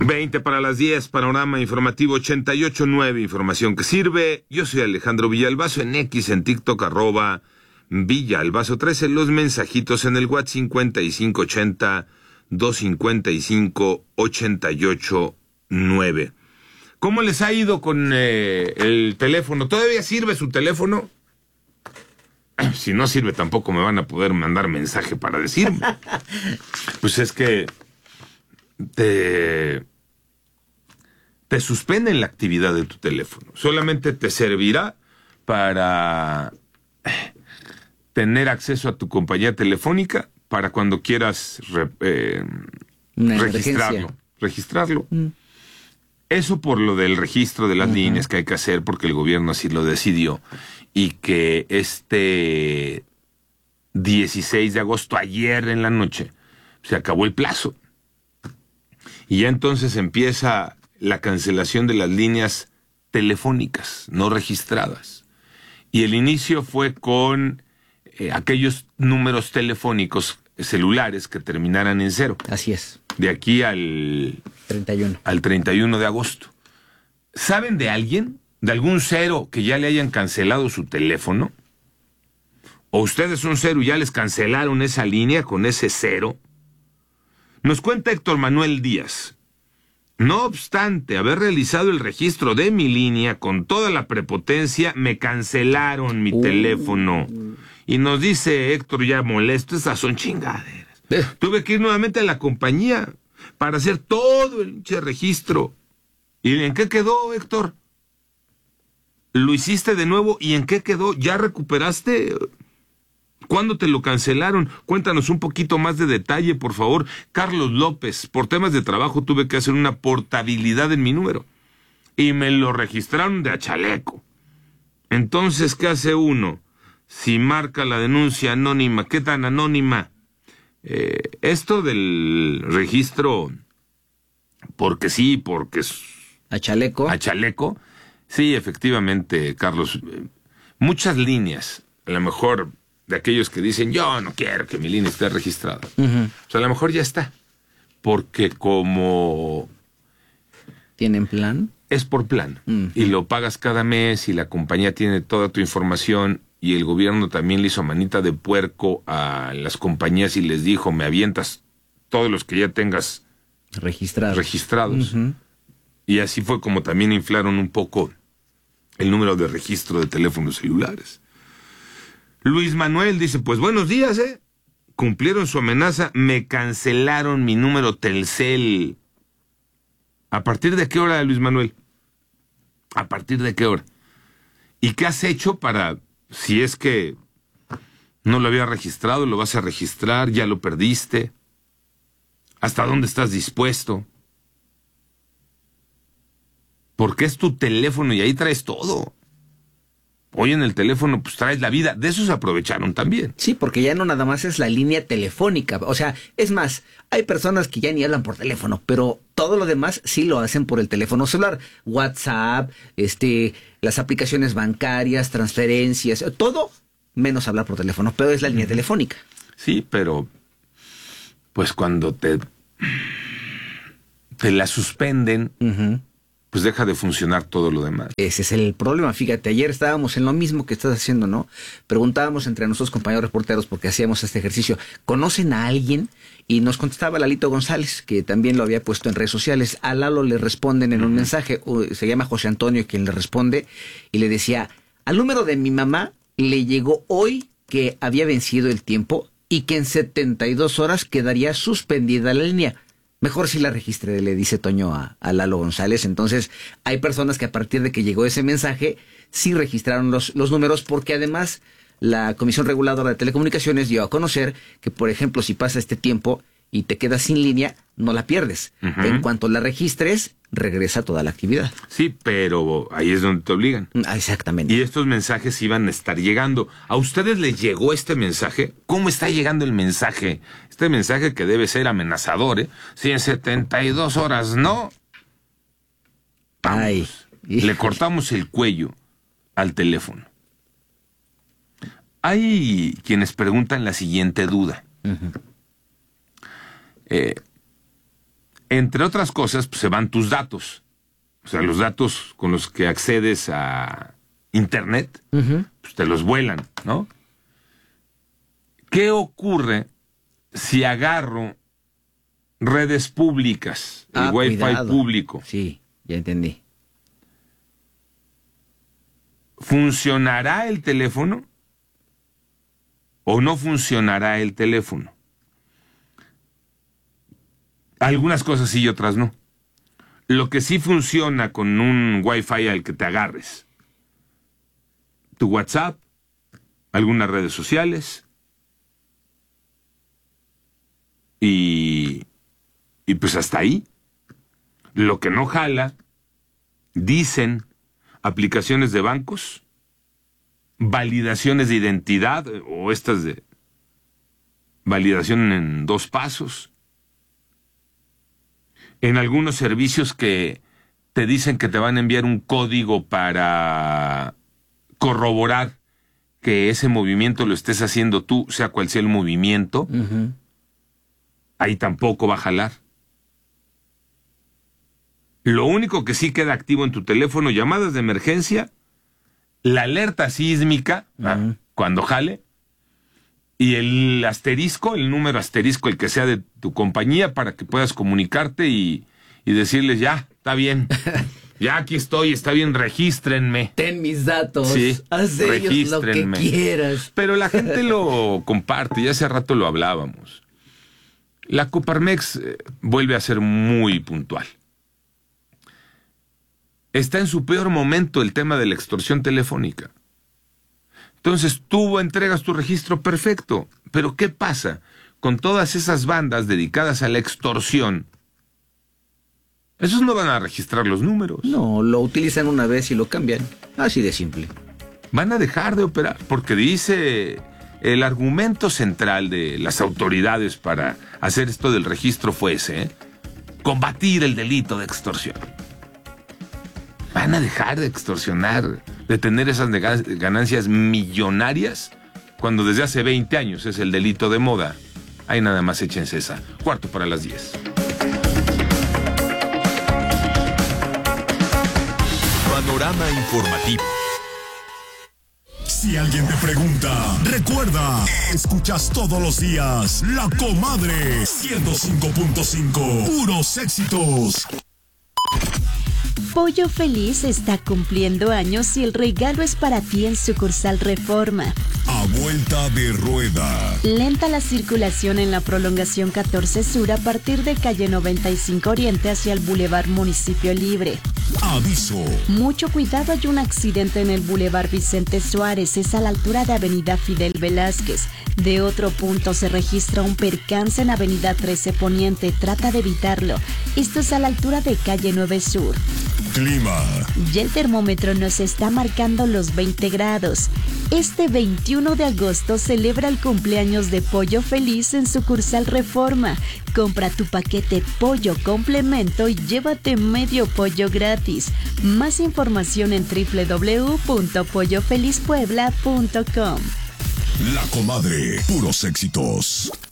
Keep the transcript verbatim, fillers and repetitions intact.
veinte para las diez, panorama informativo ochenta y ocho punto nueve, información que sirve. Yo soy Alejandro Villalbazo, en X, en TikTok, arroba Villalbazo trece, los mensajitos en el WhatsApp cincuenta y cinco ochenta, doscientos cincuenta y cinco, ochenta y ocho nueve. ¿Cómo les ha ido con eh, el teléfono? ¿Todavía sirve su teléfono? Si no sirve, tampoco me van a poder mandar mensaje para decirme. Pues es que te, te suspenden la actividad de tu teléfono. Solamente te servirá para tener acceso a tu compañía telefónica para cuando quieras re, eh, registrarlo. Registrarlo. Mm. Eso por lo del registro de las uh-huh. líneas que hay que hacer, porque el gobierno así lo decidió. Y que este dieciséis de agosto, ayer en la noche, se acabó el plazo. Y ya entonces empieza la cancelación de las líneas telefónicas no registradas. Y el inicio fue con eh, aquellos números telefónicos celulares que terminaran en cero. Así es. De aquí al treinta y uno. Al treinta y uno de agosto. ¿Saben de alguien? ¿De algún cero que ya le hayan cancelado su teléfono? ¿O ustedes un cero y ya les cancelaron esa línea con ese cero? Nos cuenta Héctor Manuel Díaz. No obstante haber realizado el registro de mi línea con toda la prepotencia, me cancelaron mi uh. teléfono. Y nos dice Héctor ya molesto, esas son chingaderas. Eh. Tuve que ir nuevamente a la compañía para hacer todo el registro. ¿Y en qué quedó, Héctor? ¿Lo hiciste de nuevo? ¿Y en qué quedó? ¿Ya recuperaste? ¿Cuándo te lo cancelaron? Cuéntanos un poquito más de detalle, por favor. Carlos López, por temas de trabajo tuve que hacer una portabilidad en mi número. Y me lo registraron de a chaleco. Entonces, ¿qué hace uno? Si marca la denuncia anónima, ¿qué tan anónima? Eh, esto del registro, porque sí, porque... ¿A chaleco? A chaleco. Sí, efectivamente, Carlos. Muchas líneas, a lo mejor de aquellos que dicen, yo no quiero que mi línea esté registrada. Uh-huh. O sea, a lo mejor ya está. Porque como... ¿Tienen plan? Es por plan. Uh-huh. Y lo pagas cada mes y la compañía tiene toda tu información y el gobierno también le hizo manita de puerco a las compañías y les dijo, me avientas todos los que ya tengas registrados. registrados. Uh-huh. Y así fue como también inflaron un poco el número de registro de teléfonos celulares. Luis Manuel dice, pues buenos días, ¿eh? Cumplieron su amenaza, me cancelaron mi número Telcel. ¿A partir de qué hora, Luis Manuel? ¿A partir de qué hora? ¿Y qué has hecho para, si es que no lo había registrado, lo vas a registrar, ya lo perdiste? ¿Hasta dónde estás dispuesto? Porque es tu teléfono y ahí traes todo. Hoy en el teléfono pues traes la vida. De eso se aprovecharon también. Sí, porque ya no nada más es la línea telefónica. O sea, es más, hay personas que ya ni hablan por teléfono, pero todo lo demás sí lo hacen por el teléfono celular. WhatsApp, este, las aplicaciones bancarias, transferencias, todo menos hablar por teléfono, pero es la línea uh-huh. telefónica. Sí, pero pues cuando te, te la suspenden... Uh-huh. pues deja de funcionar todo lo demás. Ese es el problema. Fíjate, ayer estábamos en lo mismo que estás haciendo, ¿no? Preguntábamos entre nuestros compañeros reporteros, porque hacíamos este ejercicio, ¿conocen a alguien? Y nos contestaba Lalito González, que también lo había puesto en redes sociales. A Lalo le responden en un uh-huh. mensaje, se llama José Antonio quien le responde, y le decía, al número de mi mamá le llegó hoy que había vencido el tiempo y que en setenta y dos horas quedaría suspendida la línea. Mejor si la registre, le dice Toño a, a Lalo González. Entonces, hay personas que a partir de que llegó ese mensaje, sí registraron los, los números, porque además la Comisión Reguladora de Telecomunicaciones dio a conocer que, por ejemplo, si pasa este tiempo y te quedas sin línea, no la pierdes. Uh-huh. En cuanto la registres, regresa toda la actividad. Sí, pero ahí es donde te obligan. Exactamente. Y estos mensajes iban a estar llegando. ¿A ustedes les llegó este mensaje? ¿Cómo está llegando el mensaje? Este mensaje que debe ser amenazador, ¿eh? Si en setenta y dos horas no, vamos, Ay. le cortamos el cuello al teléfono. Hay quienes preguntan la siguiente duda. Uh-huh. Eh, Entre otras cosas, pues, se van tus datos. O sea, los datos con los que accedes a Internet, uh-huh. pues te los vuelan, ¿no? ¿Qué ocurre si agarro redes públicas, el ah, Wi-Fi cuidado. público? Sí, ya entendí. ¿Funcionará el teléfono o no funcionará el teléfono? Algunas cosas sí y otras no. Lo que sí funciona con un Wi-Fi al que te agarres: tu WhatsApp, algunas redes sociales y, y pues hasta ahí. Lo que no jala, dicen, aplicaciones de bancos, validaciones de identidad o estas de validación en dos pasos. En algunos servicios que te dicen que te van a enviar un código para corroborar que ese movimiento lo estés haciendo tú, sea cual sea el movimiento, uh-huh. ahí tampoco va a jalar. Lo único que sí queda activo en tu teléfono: llamadas de emergencia, la alerta sísmica, uh-huh. ah, cuando jale, y el asterisco, el número asterisco, el que sea de tu compañía, para que puedas comunicarte y, y decirles: ya, está bien, ya aquí estoy, está bien, regístrenme. Ten mis datos, sí, haz de ellos lo que quieras. Pero la gente lo comparte, y hace rato lo hablábamos. La Coparmex eh, vuelve a ser muy puntual. Está en su peor momento el tema de la extorsión telefónica. Entonces tú entregas tu registro, perfecto, pero ¿qué pasa con todas esas bandas dedicadas a la extorsión? Esos no van a registrar los números. No, lo utilizan una vez y lo cambian, así de simple. Van a dejar de operar, porque dice el argumento central de las autoridades para hacer esto del registro fue ese, ¿eh? Combatir el delito de extorsión. Van a dejar de extorsionar, de tener esas ganancias millonarias, cuando desde hace veinte años es el delito de moda. Ahí nada más échense esa. Cuarto para las diez. Panorama informativo. Si alguien te pregunta, recuerda, escuchas todos los días La Comadre ciento cinco punto cinco, puros éxitos. Pollo Feliz está cumpliendo años y el regalo es para ti en sucursal Reforma. A vuelta de rueda. Lenta la circulación en la prolongación catorce Sur a partir de calle noventa y cinco Oriente hacia el Boulevard Municipio Libre. Aviso. Mucho cuidado, hay un accidente en el Boulevard Vicente Suárez, es a la altura de Avenida Fidel Velázquez. De otro punto se registra un percance en Avenida trece Poniente, trata de evitarlo. Esto es a la altura de calle nueve Sur. Clima. Ya el termómetro nos está marcando los veinte grados. Este veintiuno de agosto celebra el cumpleaños de Pollo Feliz en sucursal Reforma. Compra tu paquete pollo complemento y llévate medio pollo gratis. Más información en doble u doble u doble u punto pollo feliz puebla punto com. La Comadre, puros éxitos.